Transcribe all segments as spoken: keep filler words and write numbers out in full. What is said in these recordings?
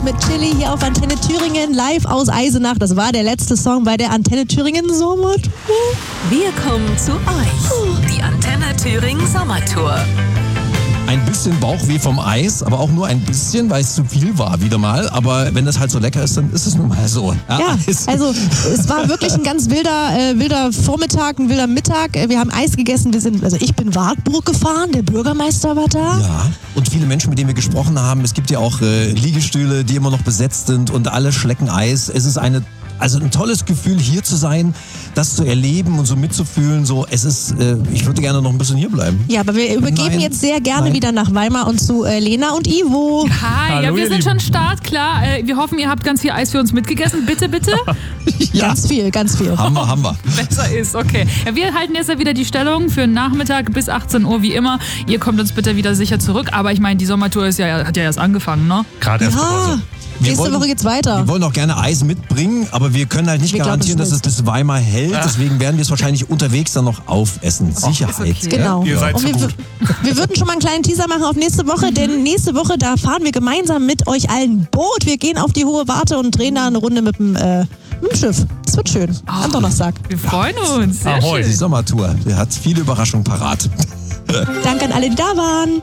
mit Chili hier auf Antenne Thüringen, live aus Eisenach. Das war der letzte Song bei der Antenne Thüringen Sommertour. Wir kommen zu euch. Die Antenne Thüringen Sommertour. Ein bisschen Bauchweh vom Eis, aber auch nur ein bisschen, weil es zu viel war wieder mal. Aber wenn das halt so lecker ist, dann ist es nun mal so. Ja, ja, also es war wirklich ein ganz wilder, äh, wilder Vormittag, ein wilder Mittag. Wir haben Eis gegessen. Wir sind, also ich bin Wartburg gefahren, der Bürgermeister war da. Ja, und viele Menschen, mit denen wir gesprochen haben. Es gibt ja auch äh, Liegestühle, die immer noch besetzt sind und alle schlecken Eis. Es ist eine Also ein tolles Gefühl, hier zu sein, das zu erleben und so mitzufühlen. So, es ist, äh, ich würde gerne noch ein bisschen hier bleiben. Ja, aber wir übergeben Nein. jetzt sehr gerne Nein. wieder nach Weimar und zu äh, Lena und Ivo. Hi, Hallo, ja, wir sind schon startklar. Äh, wir hoffen, ihr habt ganz viel Eis für uns mitgegessen. Bitte, bitte. ja. Ganz viel, ganz viel. Haben wir, haben wir. Besser ist, okay. Ja, wir halten jetzt ja wieder die Stellung für Nachmittag bis achtzehn Uhr, wie immer. Ihr kommt uns bitte wieder sicher zurück. Aber ich meine, die Sommertour ist ja, hat ja erst angefangen, ne? Gerade erst ja. Wir Nächste wollen, Woche geht's weiter. Wir wollen auch gerne Eis mitbringen, aber wir können halt nicht wir garantieren, dass es bis Weimar hält. Ja. Deswegen werden wir es wahrscheinlich unterwegs dann noch aufessen. Oh, Sicherheit. Okay. Genau. Ja? Ihr seid so gut. Wir, wir würden schon mal einen kleinen Teaser machen auf nächste Woche, mhm. denn nächste Woche, da fahren wir gemeinsam mit euch allen Boot. Wir gehen auf die Hohe Warte und drehen da eine Runde mit dem, äh, mit dem Schiff. Das wird schön. Oh, am Donnerstag. Wir freuen uns. Sehr Ahoi. schön. Die Sommertour. Die hat viele Überraschungen parat. Danke an alle, die da waren.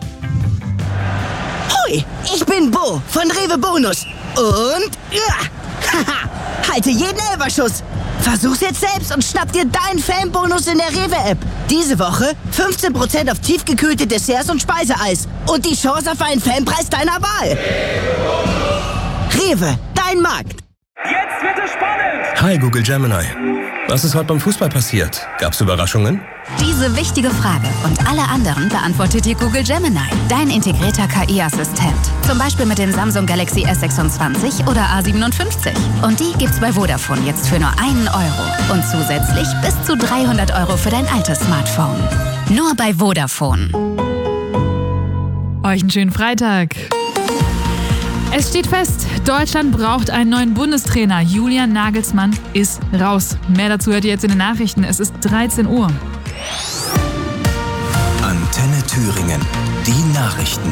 Hoi, ich bin Bo von Rewe Bonus. Und ja, halte jeden Elferschuss. Versuch's jetzt selbst und schnapp dir deinen Fanbonus in der Rewe-App. Diese Woche fünfzehn Prozent auf tiefgekühlte Desserts und Speiseeis. Und die Chance auf einen Fanpreis deiner Wahl. Rewe, dein Markt. Jetzt wird es spannend. Hi Google Gemini. Was ist heute beim Fußball passiert? Gab's Überraschungen? Diese wichtige Frage und alle anderen beantwortet dir Google Gemini, dein integrierter K I-Assistent. Zum Beispiel mit dem Samsung Galaxy S sechsundzwanzig oder A siebenundfünfzig. Und die gibt's bei Vodafone jetzt für nur einen Euro. Und zusätzlich bis zu dreihundert Euro für dein altes Smartphone. Nur bei Vodafone. Euch einen schönen Freitag. Es steht fest, Deutschland braucht einen neuen Bundestrainer. Julian Nagelsmann ist raus. Mehr dazu hört ihr jetzt in den Nachrichten. Es ist dreizehn Uhr. Antenne Thüringen. Die Nachrichten.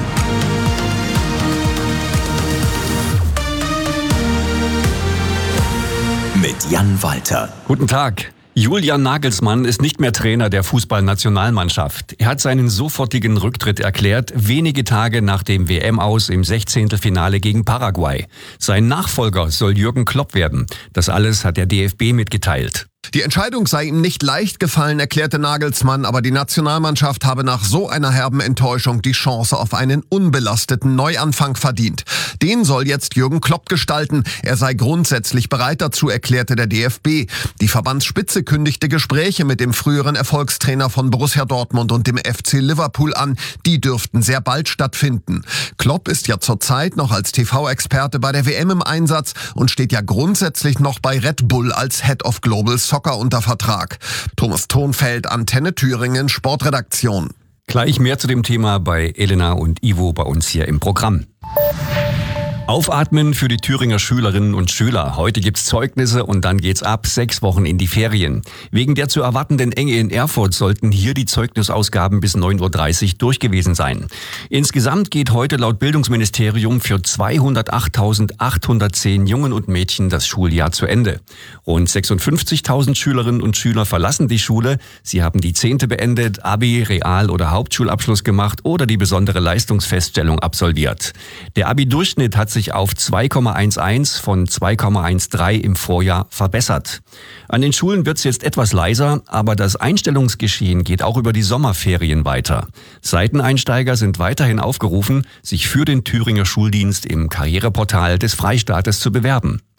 Mit Jan Walter. Guten Tag. Julian Nagelsmann ist nicht mehr Trainer der Fußballnationalmannschaft. Er hat seinen sofortigen Rücktritt erklärt, wenige Tage nach dem W M-Aus im Sechzehntelfinale gegen Paraguay. Sein Nachfolger soll Jürgen Klopp werden. Das alles hat der D F B mitgeteilt. Die Entscheidung sei ihm nicht leicht gefallen, erklärte Nagelsmann, aber die Nationalmannschaft habe nach so einer herben Enttäuschung die Chance auf einen unbelasteten Neuanfang verdient. Den soll jetzt Jürgen Klopp gestalten. Er sei grundsätzlich bereit dazu, erklärte der D F B. Die Verbandsspitze kündigte Gespräche mit dem früheren Erfolgstrainer von Borussia Dortmund und dem F C Liverpool an. Die dürften sehr bald stattfinden. Klopp ist ja zurzeit noch als T V-Experte bei der W M im Einsatz und steht ja grundsätzlich noch bei Red Bull als Head of Global Soccer unter Vertrag. Thomas Thonfeld, Antenne Thüringen, Sportredaktion. Gleich mehr zu dem Thema bei Elena und Ivo bei uns hier im Programm. Aufatmen für die Thüringer Schülerinnen und Schüler. Heute gibt's Zeugnisse und dann geht's ab sechs Wochen in die Ferien. Wegen der zu erwartenden Enge in Erfurt sollten hier die Zeugnisausgaben bis neun Uhr dreißig durch gewesen sein. Insgesamt geht heute laut Bildungsministerium für zweihundertachttausendachthundertzehn Jungen und Mädchen das Schuljahr zu Ende. Rund sechsundfünfzigtausend Schülerinnen und Schüler verlassen die Schule. Sie haben die Zehnte beendet, Abi, Real- oder Hauptschulabschluss gemacht oder die besondere Leistungsfeststellung absolviert. Der Abi-Durchschnitt hat sich auf zwei Komma elf von zwei Komma dreizehn im Vorjahr verbessert. An den Schulen wird's jetzt etwas leiser, aber das Einstellungsgeschehen geht auch über die Sommerferien weiter. Seiteneinsteiger sind weiterhin aufgerufen, sich für den Thüringer Schuldienst im Karriereportal des Freistaates zu bewerben.